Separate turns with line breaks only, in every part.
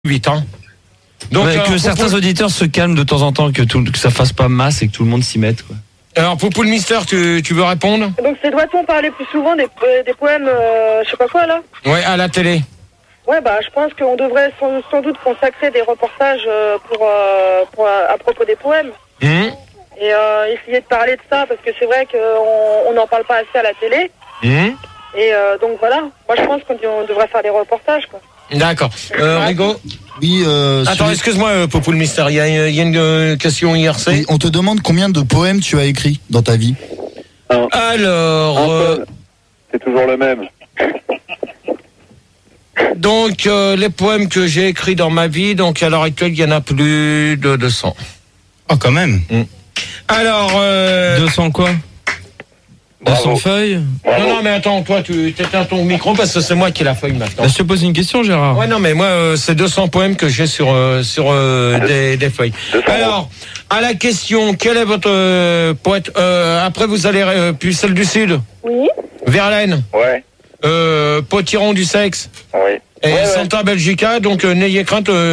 8 ans. Donc,
ouais, que certains auditeurs se calment de temps en temps, que ça fasse pas masse et que tout le monde s'y mette, quoi.
Alors, Poupou le Mystère, tu veux répondre?
Donc, doit-on parler plus souvent des poèmes, je sais pas quoi, là?
Ouais, à la télé.
Ouais, je pense qu'on devrait sans doute consacrer des reportages à propos des poèmes. Et essayer de parler de ça, parce que c'est vrai qu'on n'en parle pas assez à la télé. Et donc voilà, moi je pense qu'on devrait faire des reportages, quoi.
D'accord. Rigo?
Oui,
attends, excuse-moi, Poupou le Mystère, il y a une question IRC.
Oui, on te demande combien de poèmes tu as écrit dans ta vie.
Alors...
c'est toujours le même.
Donc, les poèmes que j'ai écrits dans ma vie, donc à l'heure actuelle, il y en a plus de 200.
Oh, quand même.
Alors...
200 quoi? 200 feuilles?
Non, mais attends, toi, tu t'éteins ton micro parce que c'est moi qui ai la feuille maintenant.
Je te pose une question, Gérard.
Ouais, non, mais moi, c'est 200 poèmes que j'ai sur des feuilles. Alors, à la question, quel est votre poète après, vous allez Pucelle du Sud.
Oui.
Verlaine.
Ouais.
Potiron du Sexe.
Oui.
Et Santa Belgica, donc n'ayez crainte, vous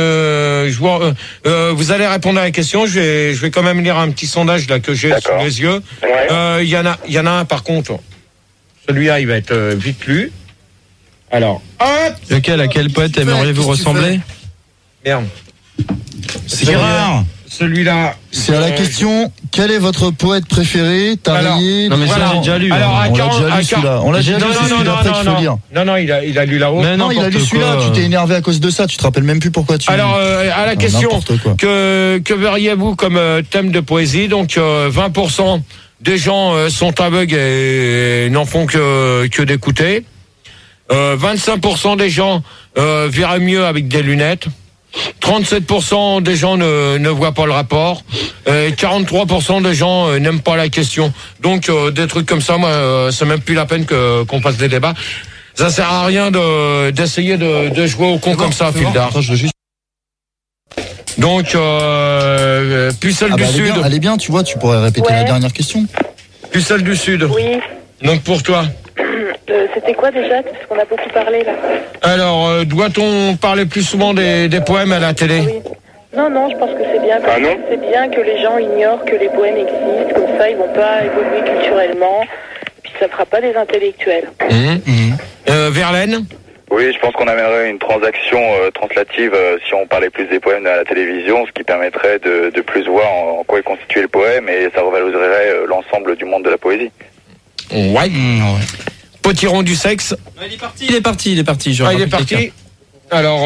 allez répondre à la question. Je vais quand même lire un petit sondage là que j'ai sous les yeux. Il y en a un par contre. Celui-là, il va être vite lu. Alors, hop.
Lequel, à quel poète aimeriez-vous ressembler?
Merde.
C'est Gérard.
Celui-là.
C'est à la question, quel est votre poète préféré?
Non, mais ça, j'ai déjà lu.
Alors, on l'a déjà lu celui-là. On l'a déjà lu, c'est celui d'après qu'il faut lire.
Non, il a lu là-haut.
Mais non, il a lu celui-là, tu t'es énervé à cause de ça, tu te rappelles même plus pourquoi tu...
Alors, à la question, que verriez-vous comme thème de poésie? Donc, 20% des gens sont aveugles et n'en font que d'écouter. 25% des gens verraient mieux avec des lunettes. 37% des gens ne voient pas le rapport. Et 43% des gens n'aiment pas la question. Donc, des trucs comme ça, moi, c'est même plus la peine qu'on fasse des débats. Ça sert à rien d'essayer de jouer au con comme ça, Fildar. Donc, Pucelle du Sud.
Elle est bien, tu vois, tu pourrais répéter la dernière question.
Pucelle du Sud.
Oui.
Donc, pour toi.
C'était quoi déjà? Parce qu'on a beaucoup parlé là.
Alors, doit-on parler plus souvent des poèmes à la télé?
Oui. Non, je pense que c'est bien. C'est bien que les gens ignorent que les poèmes existent. Comme ça, ils vont pas évoluer culturellement. Puis ça fera pas des intellectuels.
Verlaine?
Oui, je pense qu'on amènerait une transaction translative si on parlait plus des poèmes à la télévision, ce qui permettrait de plus voir en quoi est constitué le poème et ça revaloriserait l'ensemble du monde de la poésie.
Ouais. Potiron du Sexe.
Il est parti. Il est parti.
Alors,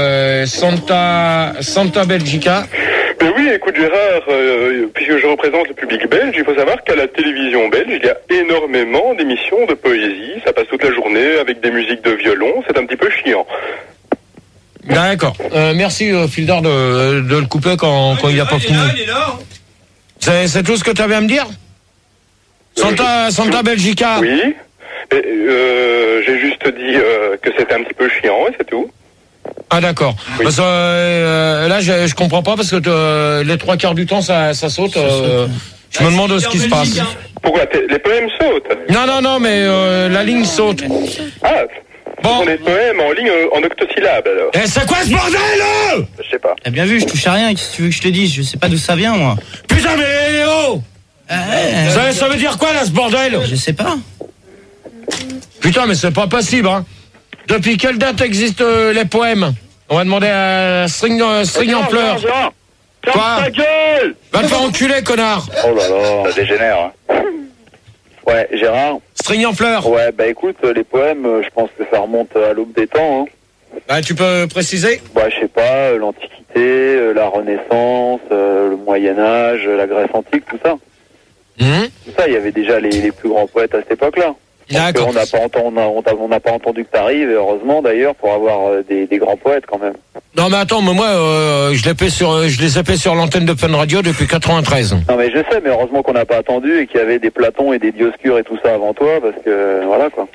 Santa Belgica.
Ben oui, écoute Gérard, puisque je représente le public belge, il faut savoir qu'à la télévision belge, il y a énormément d'émissions de poésie. Ça passe toute la journée avec des musiques de violon. C'est un petit peu chiant.
D'accord. Merci, Fildar, de le couper quand il n'a pas fini. C'est tout ce que tu avais à me dire? Santa Belgica.
Oui. J'ai juste dit que c'était un petit peu chiant et c'est tout.
Ah d'accord. Oui. Parce que, là je comprends pas parce que les 3/4 du temps ça saute. Je me demande ce qui se passe.
Pourquoi les poèmes sautent?
Non mais la ligne saute.
Ah.
Bon.
Ce sont des poèmes en ligne en octosyllabes alors.
Eh, c'est quoi ce bordel là?
Je sais pas.
T'as bien vu, je touche à rien. Qu'est-ce que tu veux que je te dise? Je sais pas d'où ça vient moi.
Putain mais oh ça veut dire quoi là ce bordel?
Je sais pas.
Putain mais c'est pas possible hein. Depuis quelle date existent les poèmes? On va demander à String en pleurs. Quoi?
Ta gueule!
Va te faire enculer connard.
Oh là là, ça dégénère. Ouais, Gérard.
String en fleurs.
Ouais, écoute, les poèmes, je pense que ça remonte à l'aube des temps.
Tu peux préciser?
Je sais pas, l'Antiquité, la Renaissance, le Moyen-Âge, la Grèce antique, tout ça. Tout ça, il y avait déjà les plus grands poètes à cette époque-là.
D'accord.
On n'a pas entendu que t'arrives, et heureusement d'ailleurs, pour avoir des grands poètes quand même.
Non mais attends, mais moi je les ai fait sur l'antenne de Fun Radio depuis 93.
Non mais je sais, mais heureusement qu'on n'a pas attendu et qu'il y avait des Platons et des Dioscures et tout ça avant toi, parce que voilà quoi.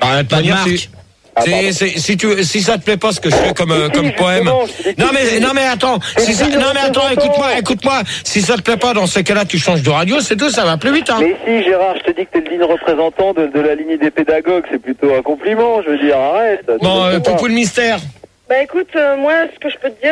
Si ça te plaît pas ce que je fais comme poème. Non mais attends, écoute-moi. Si ça te plaît pas dans ces cas-là, tu changes de radio, c'est tout, ça va plus vite hein.
Mais si Gérard, je te dis que t'es le digne représentant de la lignée des pédagogues, c'est plutôt un compliment, je veux dire, arrête.
Bon, Poupou le Mystère.
Bah écoute, moi, ce que je peux te dire,